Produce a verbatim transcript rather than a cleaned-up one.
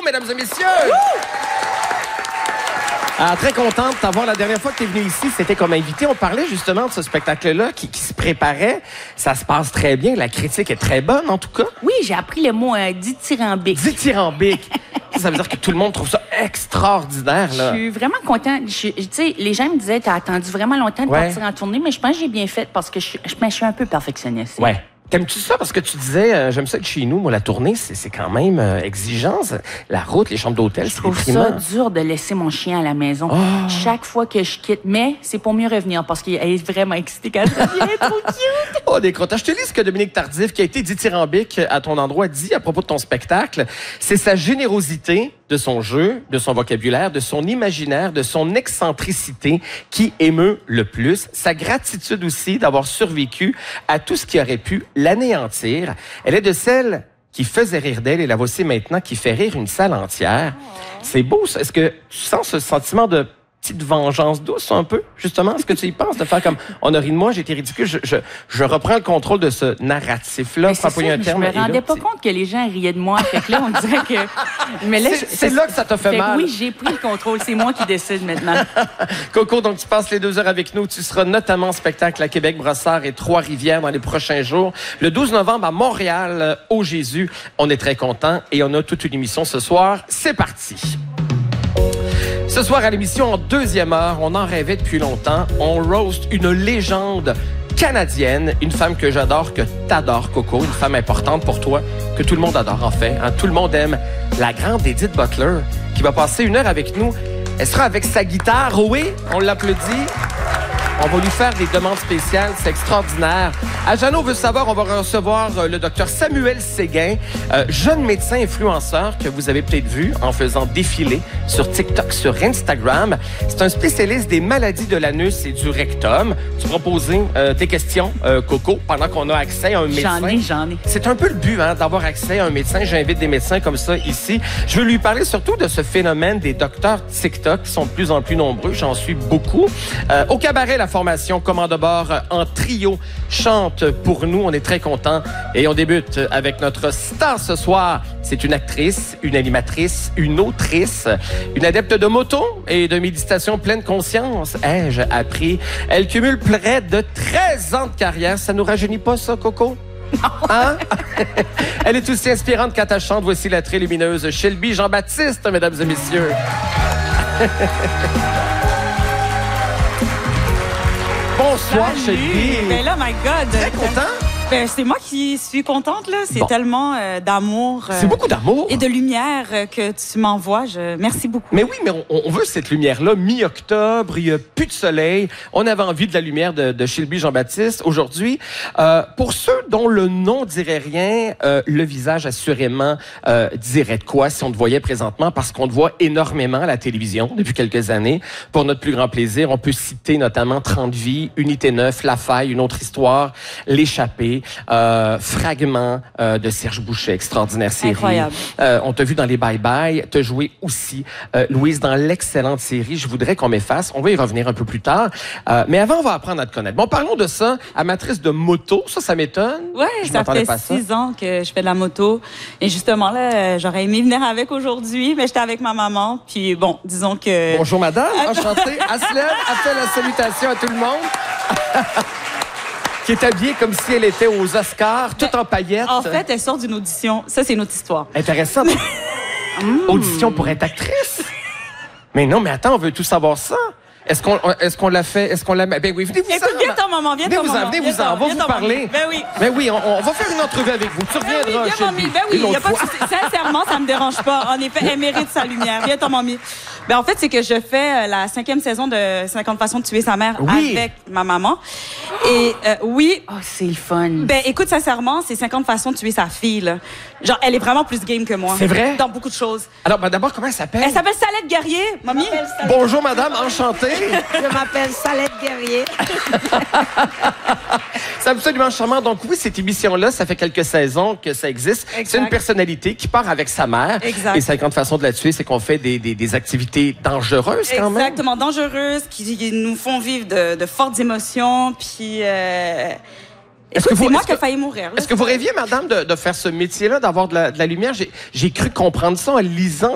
mesdames et messieurs! Ah, très contente de t'avoir. La dernière fois que tu es venu ici, c'était comme invité. On parlait justement de ce spectacle-là qui, qui se préparait. Ça se passe très bien. La critique est très bonne, en tout cas. Oui, j'ai appris le mot euh, dithyrambique. Dithyrambique. Ça veut dire que tout le monde trouve ça extraordinaire, là. Je suis vraiment contente. Tu sais, les gens me disaient, t'as attendu vraiment longtemps de ouais. partir en tournée, mais je pense que j'ai bien fait parce que je, je, je suis un peu perfectionniste. Ouais. T'aimes-tu ça? Parce que tu disais, euh, j'aime ça être chez nous. Moi, la tournée, c'est quand même euh, exigeant. La route, les chambres d'hôtel, c'est déprimant. Je trouve ça dur de laisser mon chien à la maison. Oh. Chaque fois que je quitte, mais c'est pour mieux revenir parce qu'elle est vraiment excitée quand elle revient. Elle est trop cute. Oh, des crottages. Je te lis ce que Dominique Tardif, qui a été dithyrambique à ton endroit, dit à propos de ton spectacle. C'est sa générosité de son jeu, de son vocabulaire, de son imaginaire, de son excentricité qui émeut le plus. Sa gratitude aussi d'avoir survécu à tout ce qui aurait pu l'anéantir. Elle est de celles qui faisaient rire d'elle et la voici maintenant qui fait rire une salle entière. Oh. C'est beau, ça. Est-ce que tu sens ce sentiment de petite vengeance douce un peu, justement? Est-ce que tu y penses de faire comme on a ri de moi, j'ai été ridicule? Je, je, je reprends le contrôle de ce narratif-là. Ça, un terme, je me rendais là, pas compte que les gens riaient de moi. Fait que là, on dirait que... Mais là, c'est là que ça t'a fait, fait mal. Oui, j'ai pris le contrôle. C'est moi qui décide maintenant. Coco, donc tu passes les deux heures avec nous. Tu seras notamment en spectacle à Québec, Brossard et Trois-Rivières dans les prochains jours. Le douze novembre à Montréal, au Jésus. On est très contents et on a toute une émission ce soir. C'est parti! Ce soir à l'émission, en deuxième heure, on en rêvait depuis longtemps. On roast une légende canadienne, une femme que j'adore, que t'adores, Coco, une femme importante pour toi, que tout le monde adore en fait. Hein? Tout le monde aime la grande Edith Butler, qui va passer une heure avec nous. Elle sera avec sa guitare. Oui, on l'applaudit. On va lui faire des demandes spéciales, c'est extraordinaire. À Jeannot veut savoir, on va recevoir euh, le docteur Samuel Séguin, euh, jeune médecin influenceur que vous avez peut-être vu en faisant défiler sur TikTok, sur Instagram. C'est un spécialiste des maladies de l'anus et du rectum. Tu pourras poser euh, tes questions, euh, Coco, pendant qu'on a accès à un médecin. J'en ai, j'en ai. C'est un peu le but, hein, d'avoir accès à un médecin. J'invite des médecins comme ça ici. Je veux lui parler surtout de ce phénomène des docteurs TikTok qui sont de plus en plus nombreux. J'en suis beaucoup. Euh, au cabaret, la formation commande de bord en trio chante pour nous. On est très contents. Et on débute avec notre star ce soir. C'est une actrice, une animatrice, une autrice, une adepte de moto et de méditation pleine conscience. Ai-je appris? Elle cumule près de treize ans de carrière. Ça nous rajeunit pas, ça, Coco? Non. Hein? Elle est aussi inspirante qu'attachante. Voici la très lumineuse Shelby Jean-Baptiste, mesdames et messieurs. Bonsoir, Salut. Shelby. Ben là, my God. Très content. Ben, c'est moi qui suis contente, là. C'est bon. Tellement euh, d'amour. Euh, c'est beaucoup d'amour. Et de lumière euh, que tu m'envoies. Je... Merci beaucoup. Mais oui, mais on, on veut cette lumière-là. Mi-octobre, il n'y a plus de soleil. On avait envie de la lumière de, de Shelby Jean-Baptiste aujourd'hui. Euh, pour ceux dont le nom dirait rien, euh, le visage assurément euh, dirait de quoi si on te voyait présentement, parce qu'on te voit énormément à la télévision depuis quelques années. Pour notre plus grand plaisir, on peut citer notamment trente vies, Unité neuf, La Faille, Une autre histoire, L'échappée. Euh, fragments euh, de Serge Boucher, extraordinaire série. Incroyable. Euh, on t'a vu dans les Bye Bye, t'as joué aussi, euh, Louise, dans l'excellente série Je voudrais qu'on m'efface. On va y revenir un peu plus tard. Euh, mais avant, on va apprendre à te connaître. Bon, parlons de ça. Amatrice de moto, ça, ça m'étonne. Oui, ça fait six ans que je fais de la moto. Et justement, là, j'aurais aimé venir avec aujourd'hui, mais j'étais avec ma maman. Puis bon, disons que... Bonjour, madame. Enchantée. Elle se lève, elle fait la salutation à tout le monde. Qui est habillée comme si elle était aux Oscars, toute en paillettes. En fait, elle sort d'une audition. Ça, c'est une autre histoire. Intéressant. mm. Audition pour être actrice? Mais non, mais attends, on veut tout savoir ça. Est-ce qu'on est-ce qu'on l'a fait? Est-ce qu'on l'a... Ben oui, venez-vous-en. Écoute, viens ton maman, viens ton maman. Venez-vous-en, on va vous parler. Ben oui. Ben oui, on, on va faire une entrevue avec vous. Tu reviendras, ben oui, viens, mamie. Ben oui, il y a pas de souci. Sincèrement, ça me dérange pas. En effet, elle mérite sa lumière. Viens ton mamie. Ben en fait, c'est que je fais la cinquième saison de cinquante façons de tuer sa mère oui. avec ma maman. Et euh, oui. Oh, c'est le fun. Ben écoute, sincèrement, c'est cinquante façons de tuer sa fille, là. Genre, elle est vraiment plus game que moi. C'est vrai? Dans beaucoup de choses. Alors, ben d'abord, comment elle s'appelle? Elle s'appelle Salette Guerrier, mamie. Bonjour, madame, enchantée. Je m'appelle Salette Guerrier. C'est absolument charmant. Donc oui, cette émission-là, ça fait quelques saisons que ça existe. Exact. C'est une personnalité qui part avec sa mère. Exact. Et cinquante façons de la tuer, c'est qu'on fait des, des, des activités dangereuses quand même. Exactement, dangereuses, qui nous font vivre de, de fortes émotions, puis... Euh... Est-ce que c'est moi qui ai failli mourir. Est-ce que vous rêviez, madame, de, de faire ce métier-là, d'avoir de la, de la lumière? J'ai cru comprendre ça en lisant